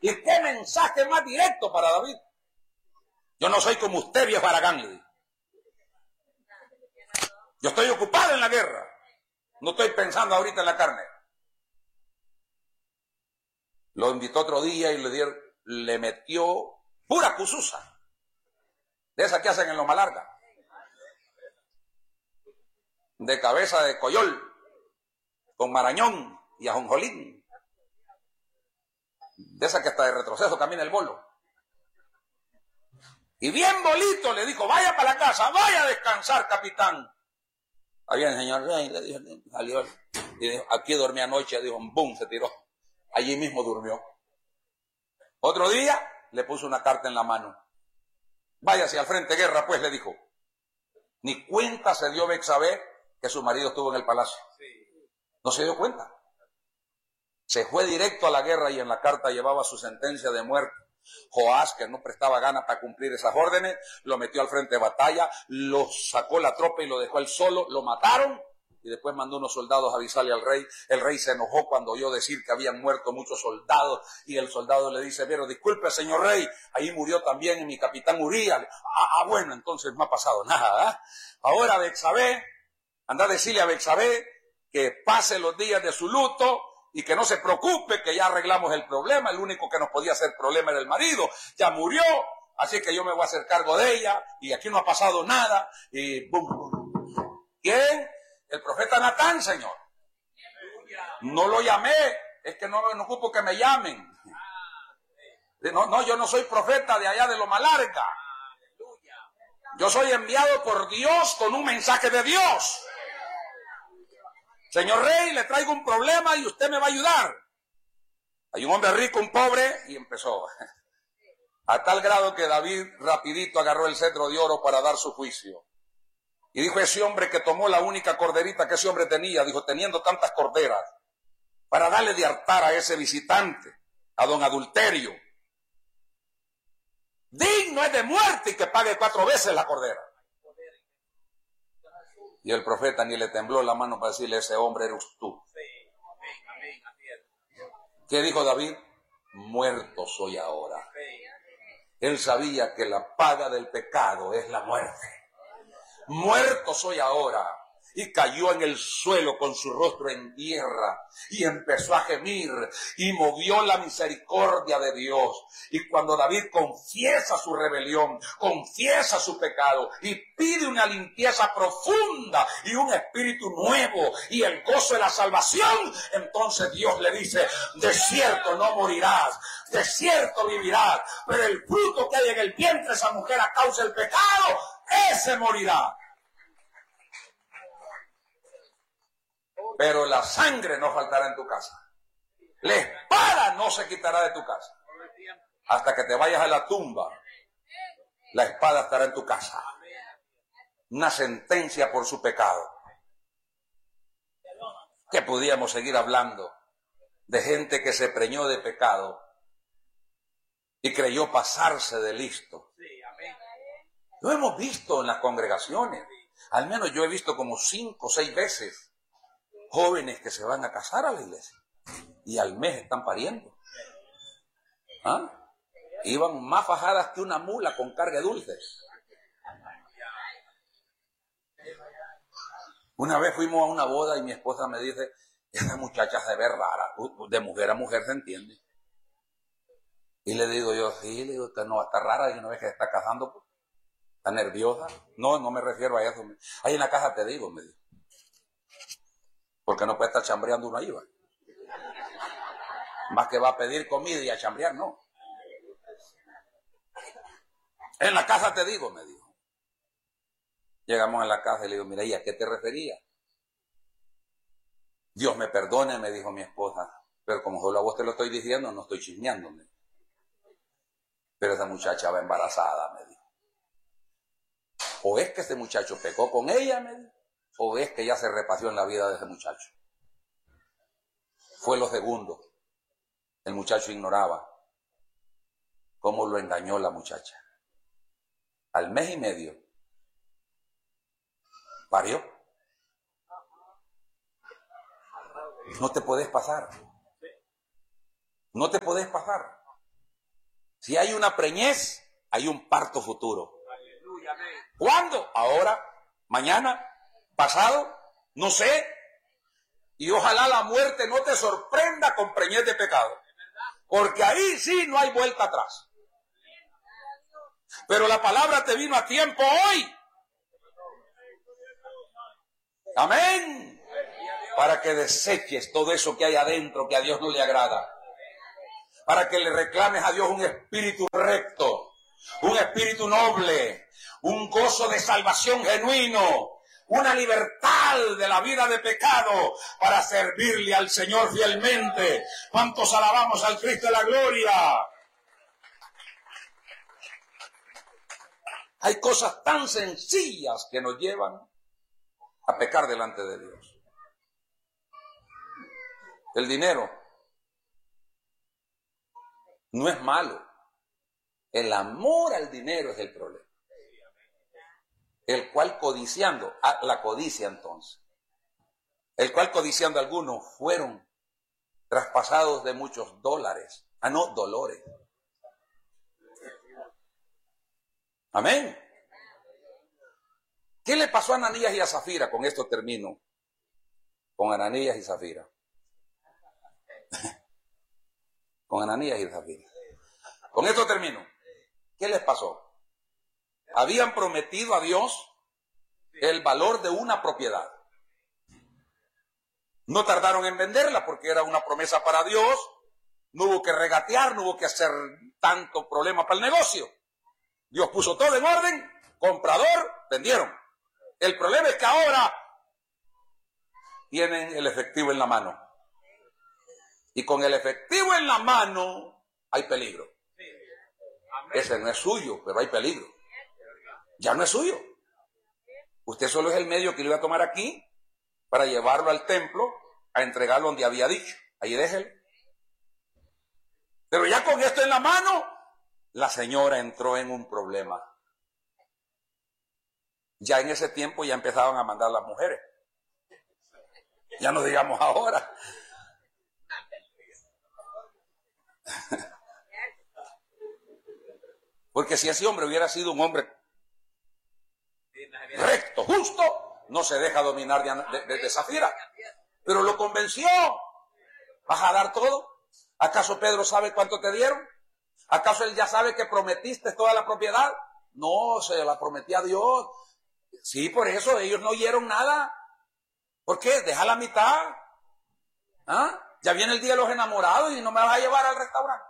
¿Y qué mensaje más directo para David? Yo no soy como usted, viejo Aragán, le dijo. Yo estoy ocupado en la guerra. No estoy pensando ahorita en la carne. Lo invitó otro día y le metió pura cususa. De esa que hacen en Loma Larga. De cabeza de coyol, con marañón y ajonjolín. De esa que hasta de retroceso camina el bolo. Y bien bolito le dijo, vaya para la casa, vaya a descansar, capitán. Ahí el señor Rey le dijo, salió, y dijo, aquí dormí anoche, dijo, boom, se tiró. Allí mismo durmió. Otro día le puso una carta en la mano. Váyase al frente de guerra, pues, le dijo. Ni cuenta se dio Betsabé que su marido estuvo en el palacio. No se dio cuenta. Se fue directo a la guerra y en la carta llevaba su sentencia de muerte. Joás, que no prestaba gana para cumplir esas órdenes, lo metió al frente de batalla, lo sacó la tropa y lo dejó él solo, lo mataron y después mandó unos soldados a avisarle al rey. El rey se enojó cuando oyó decir que habían muerto muchos soldados y el soldado le dice, pero disculpe señor rey, ahí murió también mi capitán Urías. Bueno, entonces no ha pasado nada. Ahora Betsabé, anda a decirle a Betsabé que pase los días de su luto y que no se preocupe, que ya arreglamos el problema. El único que nos podía hacer problema era el marido, ya murió, así que yo me voy a hacer cargo de ella y aquí no ha pasado nada. Y boom. ¿Quién? El profeta Natán, señor. No lo llamé, es que no ocupo que me llamen. No, yo no soy profeta de allá de Loma Larga. Yo soy enviado por Dios con un mensaje de Dios. Señor rey, le traigo un problema y usted me va a ayudar. Hay un hombre rico, un pobre, y empezó. A tal grado que David rapidito agarró el cetro de oro para dar su juicio. Y dijo, ese hombre que tomó la única corderita que ese hombre tenía, dijo, teniendo tantas corderas, para darle de hartar a ese visitante, a don Adulterio. Digno es de muerte y que pague 4 veces la cordera. Y el profeta ni le tembló la mano para decirle, ese hombre eres tú. ¿Qué dijo David? Muerto soy ahora. Él sabía que la paga del pecado es la muerte. Muerto soy ahora. Y cayó en el suelo con su rostro en tierra y empezó a gemir y movió la misericordia de Dios. Y cuando David confiesa su rebelión, confiesa su pecado y pide una limpieza profunda y un espíritu nuevo y el gozo de la salvación, entonces Dios le dice, de cierto no morirás, de cierto vivirás, pero el fruto que hay en el vientre de esa mujer a causa del pecado, ese morirá. Pero la sangre no faltará en tu casa. La espada no se quitará de tu casa. Hasta que te vayas a la tumba, la espada estará en tu casa. Una sentencia por su pecado. Que podíamos seguir hablando de gente que se preñó de pecado y creyó pasarse de listo. Lo hemos visto en las congregaciones. Al menos yo he visto como 5 o 6 veces jóvenes que se van a casar a la iglesia y al mes están pariendo. Iban más fajadas que una mula con carga de dulces. Una vez fuimos a una boda y mi esposa me dice, esa muchacha se ve rara, de mujer a mujer se entiende. Y le digo yo, sí, le digo, usted no va a estar rara, y una vez que se está casando, pues, está nerviosa. No me refiero a eso. Ahí en la casa te digo, me dijo. Porque no puede estar chambreando uno ahí, ¿va? Más que va a pedir comida y a chambrear, no. En la casa te digo, me dijo. Llegamos a la casa y le digo, mira, ¿y a qué te referías? Dios me perdone, me dijo mi esposa, pero como solo a vos te lo estoy diciendo, no estoy chismeándome. Pero esa muchacha va embarazada, me dijo. O es que ese muchacho pecó con ella, me dijo, o es que ya se repació en la vida de ese muchacho. Fue lo segundo. El muchacho ignoraba cómo lo engañó la muchacha. Al mes y medio parió. No te podés pasar. No te podés pasar. Si hay una preñez, hay un parto futuro. ¿Cuándo? Ahora, mañana, pasado, no sé. Y ojalá la muerte no te sorprenda con preñez de pecado. Porque ahí sí no hay vuelta atrás. Pero la palabra te vino a tiempo hoy. Amén. Para que deseches todo eso que hay adentro que a Dios no le agrada. Para que le reclames a Dios un espíritu recto, un espíritu noble, un gozo de salvación genuino, una libertad de la vida de pecado para servirle al Señor fielmente. ¿Cuántos alabamos al Cristo de la gloria? Hay cosas tan sencillas que nos llevan a pecar delante de Dios. El dinero no es malo. El amor al dinero es el problema. El cual codiciando, la codicia entonces, el cual codiciando algunos fueron traspasados de muchos dólares, dolores. Amén. ¿Qué le pasó a Ananías y a Zafira? Con esto termino. Con Ananías y Zafira. Con Ananías y Zafira. Con esto termino. ¿Qué les pasó? Habían prometido a Dios el valor de una propiedad. No tardaron en venderla porque era una promesa para Dios. No hubo que regatear, no hubo que hacer tanto problema para el negocio. Dios puso todo en orden, comprador, vendieron. El problema es que ahora tienen el efectivo en la mano. Y con el efectivo en la mano hay peligro. Ese no es suyo, pero hay peligro. Ya no es suyo. Usted solo es el medio que lo iba a tomar aquí para llevarlo al templo, a entregarlo donde había dicho. Ahí déjelo. Pero ya con esto en la mano, la señora entró en un problema. Ya en ese tiempo ya empezaban a mandar las mujeres. Ya no digamos ahora. Porque si ese hombre hubiera sido un hombre recto, justo, no se deja dominar de Zafira. Pero lo convenció. ¿Vas a dar todo? ¿Acaso Pedro sabe cuánto te dieron? ¿Acaso él ya sabe que prometiste toda la propiedad? No, se la prometí a Dios. Sí, por eso ellos no oyeron nada. ¿Por qué? Deja la mitad. ¿Ah? Ya viene el día de los enamorados y no me vas a llevar al restaurante.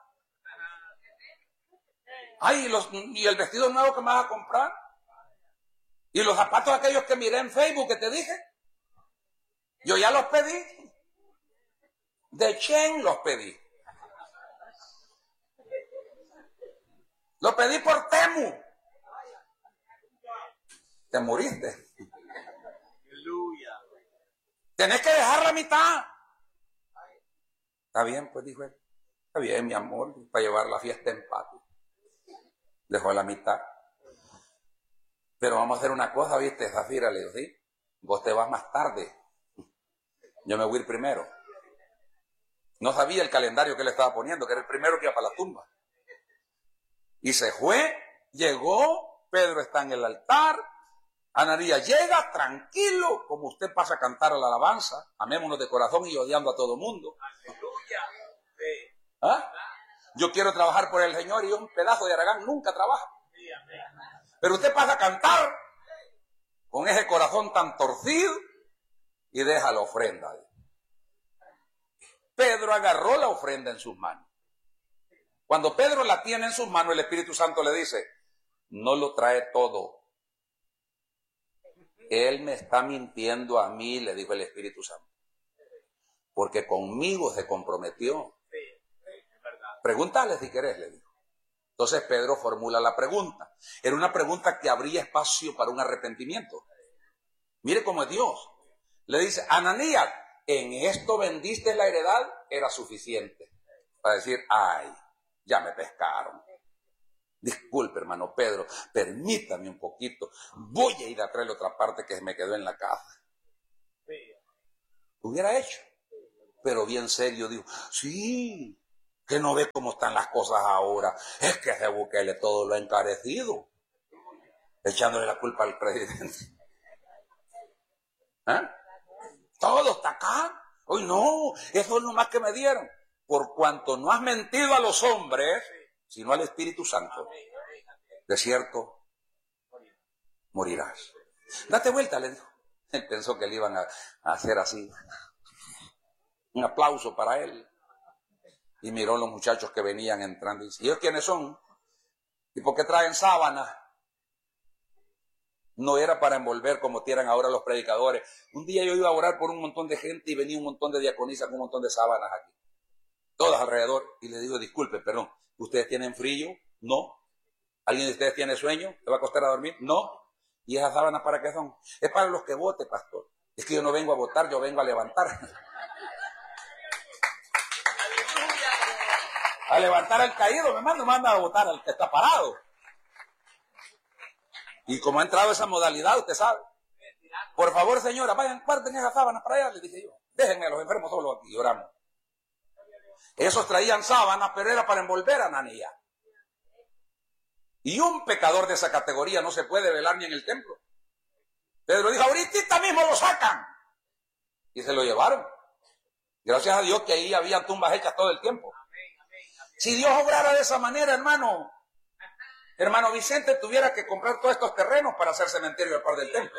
Ay, y el vestido nuevo que me vas a comprar. Y los zapatos aquellos que miré en Facebook que te dije. Yo ya los pedí. De Chen los pedí. Los pedí por Temu. Te moriste. Tenés que dejar la mitad. Está bien, pues dijo él. Está bien, mi amor, para llevar la fiesta en paz. Dejó la mitad. Pero vamos a hacer una cosa, ¿viste, Zafira? Le digo, sí, vos te vas más tarde. Yo me voy a ir primero. No sabía el calendario que le estaba poniendo, que era el primero que iba para la tumba. Y se fue, llegó, Pedro está en el altar, Ananías llega tranquilo, como usted pasa a cantar a la alabanza, amémonos de corazón y odiando a todo mundo. ¿Ah? Yo quiero trabajar por el Señor y un pedazo de Aragán nunca trabaja. Pero usted pasa a cantar con ese corazón tan torcido y deja la ofrenda. Pedro agarró la ofrenda en sus manos. Cuando Pedro la tiene en sus manos, el Espíritu Santo le dice, no lo trae todo. Él me está mintiendo a mí, le dijo el Espíritu Santo. Porque conmigo se comprometió. Pregúntale si querés, le dijo. Entonces Pedro formula la pregunta. Era una pregunta que abría espacio para un arrepentimiento. Mire cómo es Dios. Le dice, Ananías, ¿en esto vendiste la heredad? Era suficiente para decir, ay, ya me pescaron. Disculpe, hermano Pedro, permítame un poquito. Voy a ir a traerle otra parte que se me quedó en la casa. Hubiera hecho. Pero bien serio dijo, sí, Que no ve cómo están las cosas ahora. Es que ese Bukele todo lo ha encarecido, echándole la culpa al presidente. ¿Eh? Todo está acá. Hoy no, eso es lo más que me dieron. Por cuanto no has mentido a los hombres, sino al Espíritu Santo, de cierto morirás. Date vuelta, le dijo. Él pensó que le iban a hacer así. Un aplauso para él. Y miró a los muchachos que venían entrando y dice, ¿y ellos quiénes son? ¿Y por qué traen sábanas? No era para envolver como tiran ahora los predicadores. Un día yo iba a orar por un montón de gente y venía un montón de diaconisas con un montón de sábanas aquí. Todas alrededor. Y le digo, disculpe, perdón, ¿ustedes tienen frío? No. ¿Alguien de ustedes tiene sueño? ¿Le va a costar a dormir? No. ¿Y esas sábanas para qué son? Es para los que vote, pastor. Es que yo no vengo a votar, yo vengo a levantar. A levantar al caído, me manda a votar al que está parado. Y como ha entrado esa modalidad, usted sabe. Por favor, señora, vayan, parten esas sábanas para allá, le dije yo. Déjenme a los enfermos solos aquí, oramos. Esos traían sábanas, pero era para envolver a Ananías. Y un pecador de esa categoría no se puede velar ni en el templo. Pedro dijo, ahorita mismo lo sacan. Y se lo llevaron. Gracias a Dios que ahí había tumbas hechas todo el tiempo. Si Dios obrara de esa manera, hermano Vicente tuviera que comprar todos estos terrenos para hacer cementerio al par del templo.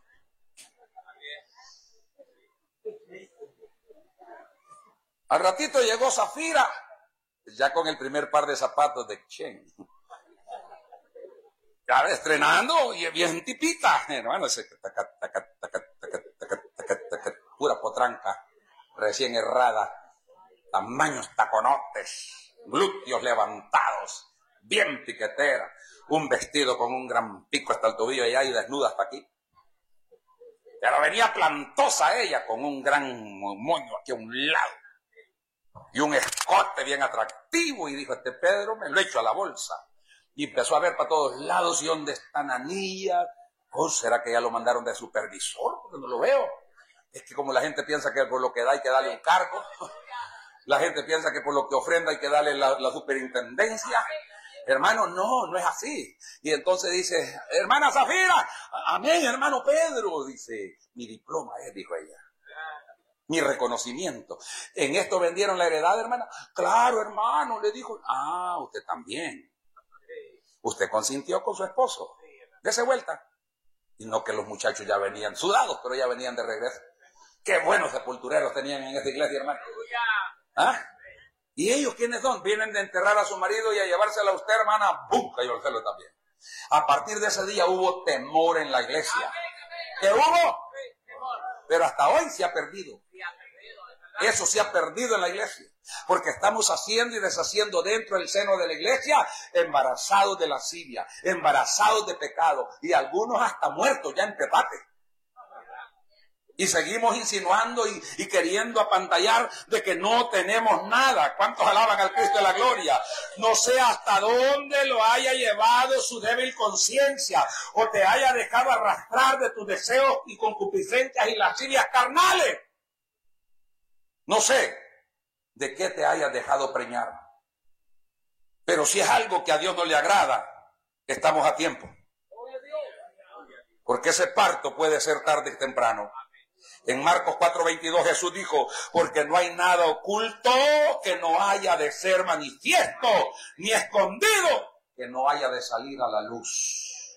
Al ratito llegó Zafira, ya con el primer par de zapatos de Chen. Ya estrenando y bien tipita, hermano, ese pura potranca, recién herrada, tamaños taconotes, glúteos levantados, bien piquetera, un vestido con un gran pico hasta el tobillo allá y desnuda hasta aquí. Pero venía plantosa ella con un gran moño aquí a un lado y un escote bien atractivo y dijo, este Pedro me lo echo a la bolsa. Y empezó a ver para todos lados y dónde está Ananías. ¿O será que ya lo mandaron de supervisor? Porque no lo veo. Es que como la gente piensa que por lo que da hay que darle un cargo. La gente piensa que por lo que ofrenda hay que darle la superintendencia. Hermano, no es así. Y entonces dice, hermana Zafira, amén, hermano Pedro. Dice, mi diploma es, dijo ella. Mi reconocimiento. ¿En esto vendieron la heredad, hermana? Claro, hermano, le dijo. Ah, usted también. Usted consintió con su esposo. Dese vuelta. Y no que los muchachos ya venían sudados, pero ya venían de regreso. Qué buenos sepultureros tenían en esta iglesia, hermano. ¿Ah? ¿Y ellos quiénes son? Vienen de enterrar a su marido y a llevársela a usted, hermana. ¡Bum! Cayó el celo también. A partir de ese día hubo temor en la iglesia. ¿Qué hubo? Pero hasta hoy se ha perdido. Eso se ha perdido en la iglesia. Porque estamos haciendo y deshaciendo dentro del seno de la iglesia embarazados de lascivia, embarazados de pecado y algunos hasta muertos ya en pepate. Y seguimos insinuando y queriendo apantallar de que no tenemos nada. ¿Cuántos alaban al Cristo de la gloria? No sé hasta dónde lo haya llevado su débil conciencia o te haya dejado arrastrar de tus deseos y concupiscencias y lascivias carnales. No sé de qué te hayas dejado preñar. Pero si es algo que a Dios no le agrada, estamos a tiempo. Porque ese parto puede ser tarde y temprano. En Marcos 4:22 Jesús dijo, porque no hay nada oculto que no haya de ser manifiesto, ni escondido que no haya de salir a la luz.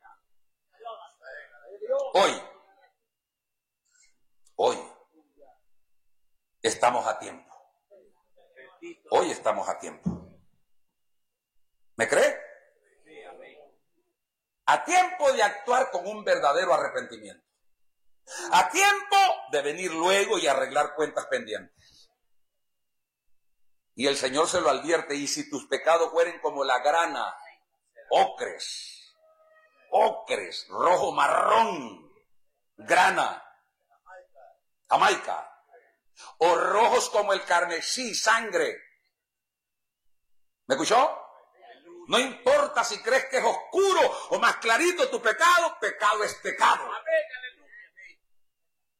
Hoy estamos a tiempo. Hoy estamos a tiempo. ¿Me cree? A tiempo de actuar con un verdadero arrepentimiento. A tiempo de venir luego y arreglar cuentas pendientes. Y el Señor se lo advierte, y si tus pecados fueren como la grana, ocres, rojo marrón, grana, jamaica, o rojos como el carmesí, sangre. ¿Me escuchó? No importa si crees que es oscuro o más clarito tu pecado, pecado es pecado.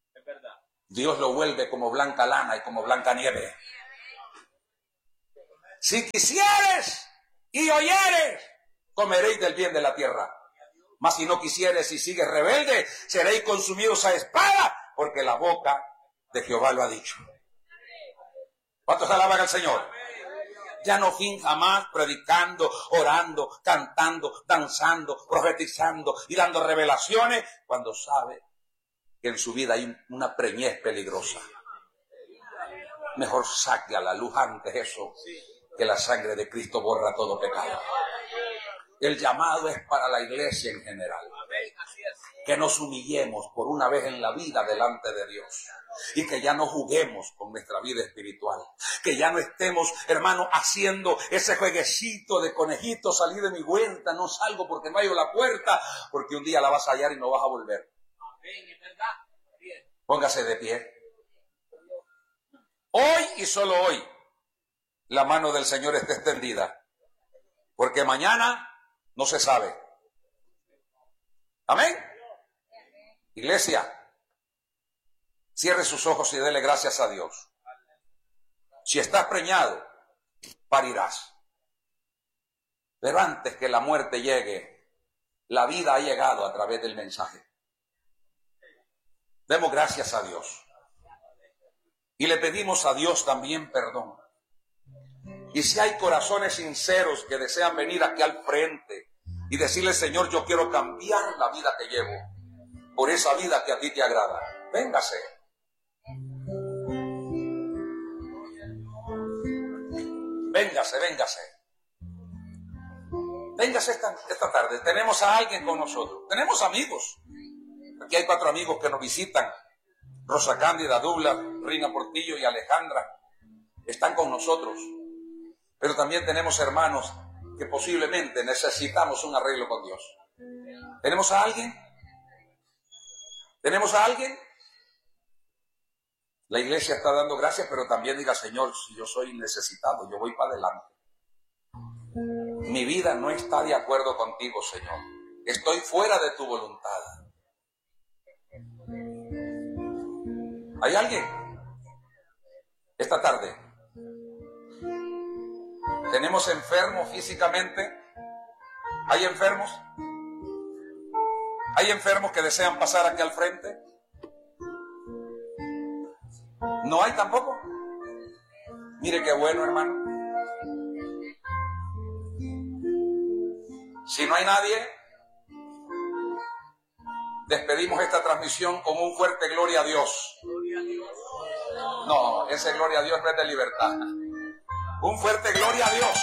Dios lo vuelve como blanca lana y como blanca nieve. Si quisieres y oyeres, comeréis del bien de la tierra. Mas si no quisieres y sigues rebelde, seréis consumidos a espada, porque la boca de Jehová lo ha dicho. ¿Cuántos alaban al Señor? Ya no finja más predicando, orando, cantando, danzando, profetizando y dando revelaciones cuando sabe que en su vida hay una preñez peligrosa. Mejor saque a la luz antes eso, que la sangre de Cristo borra todo pecado. El llamado es para la iglesia en general. Que nos humillemos por una vez en la vida delante de Dios. Y que ya no juguemos con nuestra vida espiritual. Que ya no estemos, hermano, haciendo ese jueguecito de conejito. Salí de mi huerta, no salgo porque no hallo la puerta, porque un día la vas a hallar y no vas a volver. Póngase de pie. Hoy y solo hoy, la mano del Señor está extendida. Porque mañana no se sabe. Amén. Iglesia, cierre sus ojos y dele gracias a Dios. Si estás preñado, parirás. Pero antes que la muerte llegue, la vida ha llegado a través del mensaje. Demos gracias a Dios. Y le pedimos a Dios también perdón. Y si hay corazones sinceros que desean venir aquí al frente y decirle, Señor, yo quiero cambiar la vida que llevo por esa vida que a ti te agrada, véngase. Véngase, véngase. Véngase esta tarde. Tenemos a alguien con nosotros. Tenemos amigos. Aquí hay 4 amigos que nos visitan. Rosa Cándida, Douglas, Rina Portillo y Alejandra están con nosotros. Pero también tenemos hermanos que posiblemente necesitamos un arreglo con Dios. ¿Tenemos a alguien? ¿Tenemos a alguien? La iglesia está dando gracias, pero también diga, Señor, si yo soy necesitado, yo voy para adelante. Mi vida no está de acuerdo contigo, Señor. Estoy fuera de tu voluntad. ¿Hay alguien? Esta tarde. ¿Tenemos enfermos físicamente? ¿Hay enfermos? ¿Hay enfermos que desean pasar aquí al frente? ¿No hay tampoco? Mire qué bueno, hermano. Si no hay nadie, despedimos esta transmisión con un fuerte gloria a Dios. No, ese gloria a Dios no es de libertad. Un fuerte gloria a Dios.